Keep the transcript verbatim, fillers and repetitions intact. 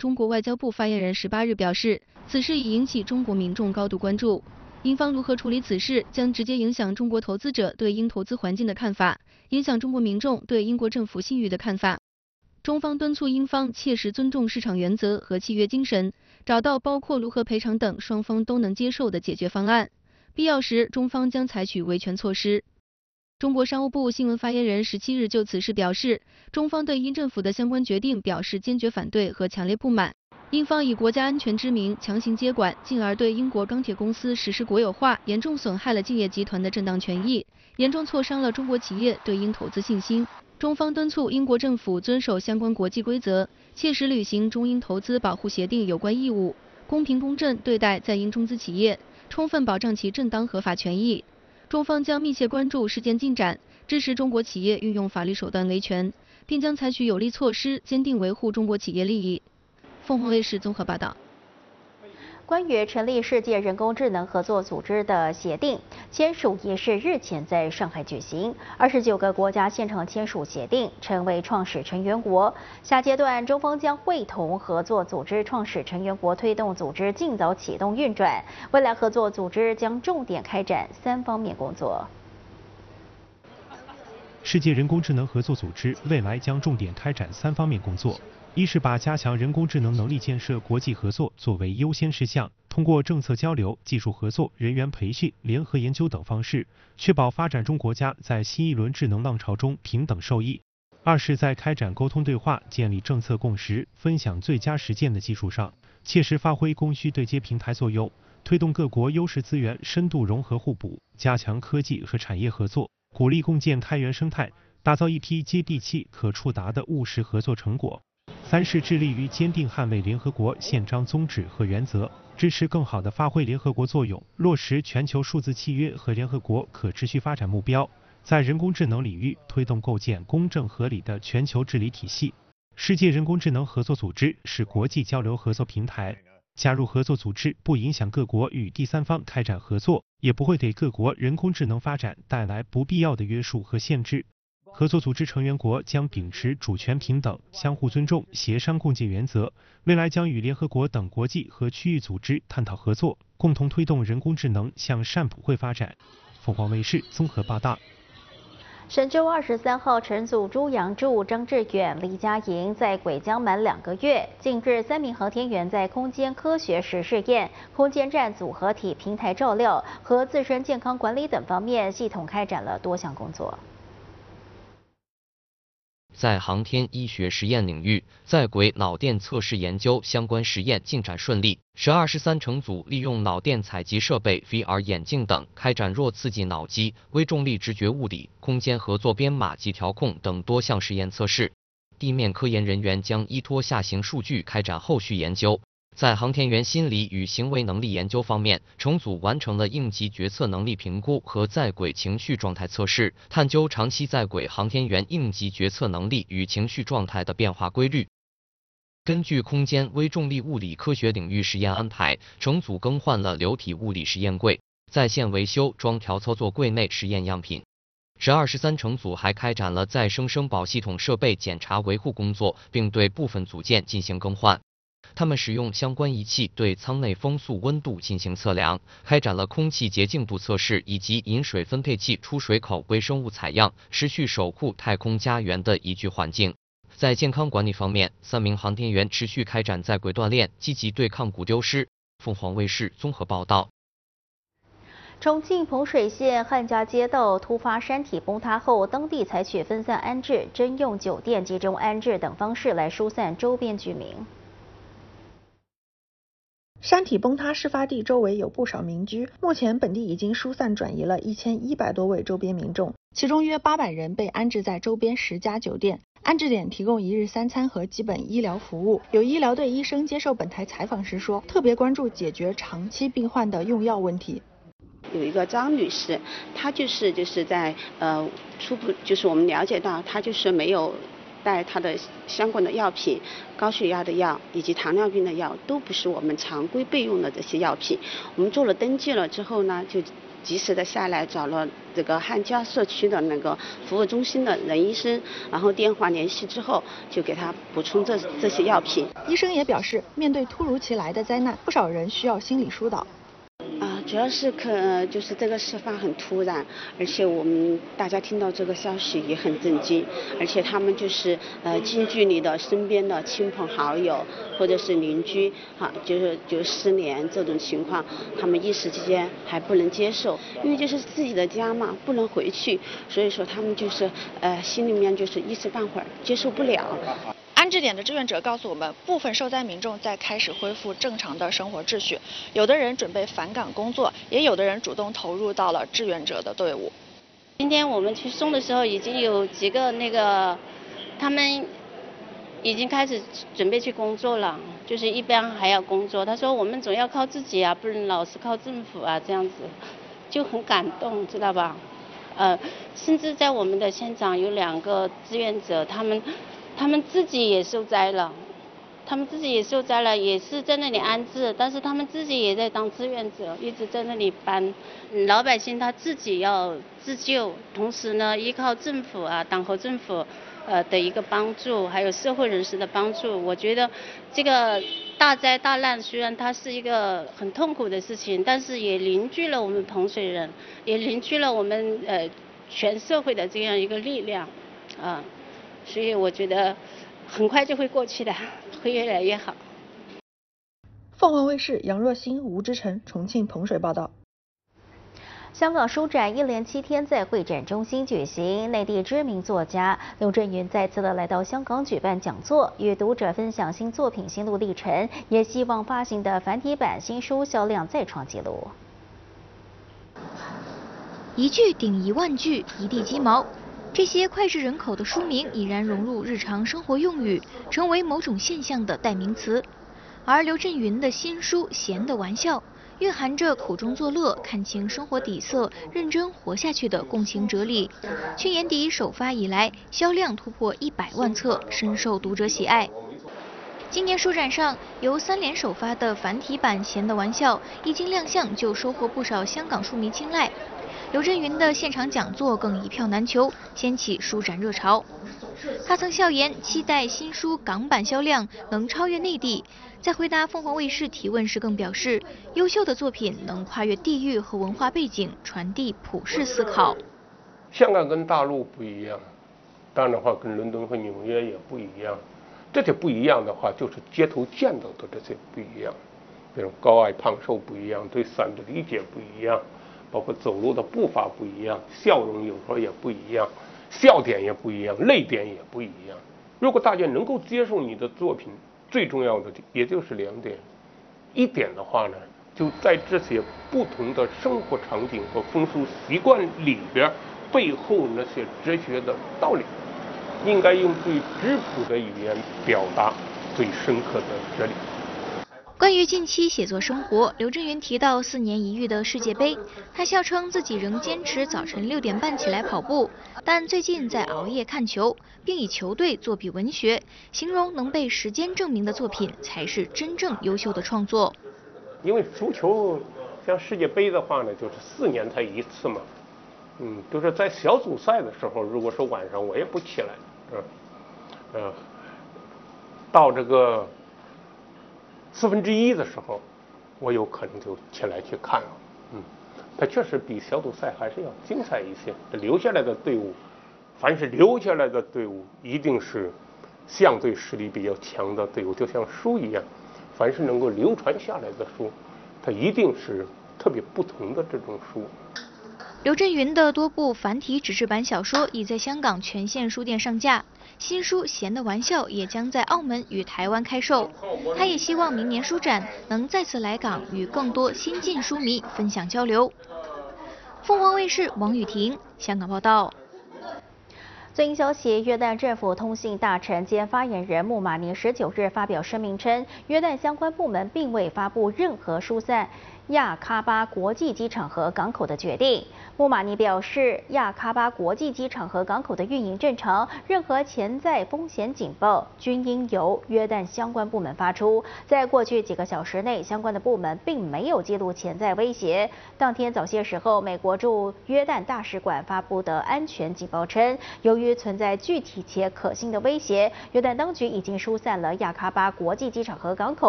中国外交部发言人十八日表示，此事已引起中国民众高度关注。英方如何处理此事，将直接影响中国投资者对英投资环境的看法，影响中国民众对英国政府信誉的看法。中方敦促英方切实尊重市场原则和契约精神，找到包括如何赔偿等双方都能接受的解决方案。必要时，中方将采取维权措施。中国商务部新闻发言人十七日就此事表示，中方对英政府的相关决定表示坚决反对和强烈不满。英方以国家安全之名强行接管，进而对英国钢铁公司实施国有化，严重损害了敬业集团的正当权益，严重挫伤了中国企业对英投资信心。中方敦促英国政府遵守相关国际规则，切实履行中英投资保护协定有关义务，公平公正对待在英中资企业，充分保障其正当合法权益。中方将密切关注事件进展，支持中国企业运用法律手段维权，并将采取有力措施，坚定维护中国企业利益。凤凰卫视综合报道。 关于成立世界人工智能合作组织的协定签署仪式日前在上海举行，二十九个国家现场签署协定，成为创始成员国。下阶段，中方将会同合作组织创始成员国推动组织尽早启动运转。未来合作组织将重点开展三方面工作。 世界人工智能合作组织未来将重点开展三方面工作。一是把加强人工智能能力建设、国际合作作为优先事项，通过政策交流、技术合作、人员培训、联合研究等方式，确保发展中国家在新一轮智能浪潮中平等受益。二是在开展沟通对话、建立政策共识、分享最佳实践的基础上，切实发挥供需对接平台作用，推动各国优势资源深度融合互补，加强科技和产业合作，鼓励共建开源生态，打造一批接地气、可触达的务实合作成果。三是致力于坚定捍卫联合国宪章宗旨和原则，支持更好地发挥联合国作用，落实全球数字契约和联合国可持续发展目标，在人工智能领域推动构建公正合理的全球治理体系。世界人工智能合作组织是国际交流合作平台，加入合作组织不影响各国与第三方开展合作，也不会给各国人工智能发展带来不必要的约束和限制。合作组织成员国将秉持主权平等、相互尊重、协商共进原则，未来将与联合国等国际和区域组织探讨合作，共同推动人工智能向善普惠发展。凤凰卫视综合报道。 神舟二十三号乘组朱杨柱、张志远、李佳莹在轨将满两个月。近日，三名航天员在空间科学实试验、空间站组合体平台照料和自身健康管理等方面，系统开展了多项工作。 在航天医学实验领域，在轨脑电测试研究相关实验进展顺利。神二十三乘组利用脑电采集设备、V R 眼镜等，开展弱刺激脑机、微重力直觉物理、空间合作编码及调控等多项实验测试。地面科研人员将依托下行数据开展后续研究。在航天员心理与行为能力研究方面，乘组完成了应急决策能力评估和在轨情绪状态测试，探究长期在轨航天员应急决策能力与情绪状态的变化规律。根据空间微重力物理科学领域实验安排，乘组更换了流体物理实验柜，在线维修装调操作柜内实验样品。神二十三乘组还开展了再生生保系统设备检查维护工作，并对部分组件进行更换。他们使用相关仪器对舱内风速温度进行测量，开展了空气洁净度测试以及饮水分配器出水口微生物采样，持续守护太空家园的宜居环境。在健康管理方面，三名航天员持续开展在轨锻炼，积极对抗骨丢失。凤凰卫视综合报道。 重庆彭水县汉家街道突发山体崩塌后，当地采取分散安置、征用酒店集中安置等方式来疏散周边居民。 山体崩塌事发地周围有不少民居，目前本地已经疏散转移了一千一百多位周边民众，其中约八百人被安置在周边十家酒店。安置点提供一日三餐和基本医疗服务。有医疗队医生接受本台采访时说，特别关注解决长期病患的用药问题。 有一个张女士，她就是就是在呃初步就是我们了解到，她就是没有带她的相关的药品，高血压的药以及糖尿病的药都不是我们常规备用的这些药品。我们做了登记了之后呢，就及时的下来找了这个汉家社区的那个服务中心的任医生，然后电话联系之后，就给他补充这这些药品。 医生也表示，面对突如其来的灾难，不少人需要心理疏导。 啊，主要是可就是这个事发很突然，而且我们大家听到这个消息也很震惊，而且他们就是呃近距离的身边的亲朋好友或者是邻居，哈，就是就失联这种情况，他们一时之间还不能接受，因为就是自己的家嘛，不能回去，所以说他们就是呃心里面就是一时半会儿接受不了。 安置点的志愿者告诉我们，部分受灾民众在开始恢复正常的生活秩序，有的人准备返岗工作，也有的人主动投入到了志愿者的队伍。 今天我们去送的时候，已经有几个那个，他们已经开始准备去工作了，就是一边还要工作。他说我们总要靠自己啊，不能老是靠政府啊，这样子就很感动，知道吧？呃，甚至在我们的现场有两个志愿者，他们。他们自己也受灾了，他们自己也受灾了，也是在那里安置，但是他们自己也在当志愿者，一直在那里搬。老百姓他自己要自救，同时呢，依靠政府啊、党和政府呃的一个帮助，还有社会人士的帮助。我觉得这个大灾大难虽然它是一个很痛苦的事情，但是也凝聚了我们彭水人，也凝聚了我们呃全社会的这样一个力量啊。呃所以我觉得很快就会过去的，会越来越好。 凤凰卫视杨若欣、吴之晨，重庆彭水报道。 香港书展一连七天在会展中心举行，内地知名作家刘震云再次的来到香港举办讲座，与读者分享新作品心路历程，也希望发行的繁体版新书销量再创纪录。 一句顶一万句，一地鸡毛。这些脍炙人口的书名已然融入日常生活用语，成为某种现象的代名词。而刘震云的新书《闲的玩笑》，蕴含着苦中作乐、看清生活底色、认真活下去的共情哲理。去年底首发以来，销量突破一百万册，深受读者喜爱。今年书展上，由三联首发的繁体版《闲的玩笑》一经亮相就收获不少香港书迷青睐。刘震云的现场讲座更一票难求，掀起书展热潮。他曾笑言期待新书港版销量能超越内地。在回答凤凰卫视提问时，更表示优秀的作品能跨越地域和文化背景，传递普世思考。 香港跟大陆不一样，当然的话跟伦敦和纽约也不一样。这些不一样的话，就是街头见到的这些不一样，比如高矮胖瘦不一样，对伞的理解不一样。包括走路的步伐不一样，笑容有时候也不一样，笑点也不一样，泪点也不一样。如果大家能够接受你的作品，最重要的也就是两点。一点的话呢，就在这些不同的生活场景和风俗习惯里边，背后那些哲学的道理，应该用最质朴的语言表达最深刻的哲理。 关于近期写作生活，刘震云提到四年一遇的世界杯，他笑称自己仍坚持早晨六点半起来跑步，但最近在熬夜看球，并以球队作比文学，形容能被时间证明的作品才是真正优秀的创作。 因为足球像世界杯的话呢，就是四年才一次嘛，嗯，就是在小组赛的时候，如果说晚上我也不起来，嗯，呃，到这个四分之一的时候，我有可能就起来去看了。嗯，它确实比小组赛还是要精彩一些。留下来的队伍，凡是留下来的队伍，一定是相对实力比较强的队伍，就像书一样，凡是能够流传下来的书，它一定是特别不同的这种书。 刘震云的多部繁体纸质版小说已在香港全线书店上架，新书《闲的玩笑》也将在澳门与台湾开售。他也希望明年书展能再次来港，与更多新晋书迷分享交流。凤凰卫视王雨婷香港报道。 最新消息，约旦政府通信大臣兼发言人穆马尼十九日发表声明称，约旦相关部门并未发布任何疏散亚喀巴国际机场和港口的决定。穆马尼表示，亚喀巴国际机场和港口的运营正常，任何潜在风险警报均应由约旦相关部门发出。在过去几个小时内，相关的部门并没有记录潜在威胁。当天早些时候，美国驻约旦大使馆发布的安全警报称，由于存在具体且可信的威胁，约旦当局已经疏散了亚喀巴国际机场和港口。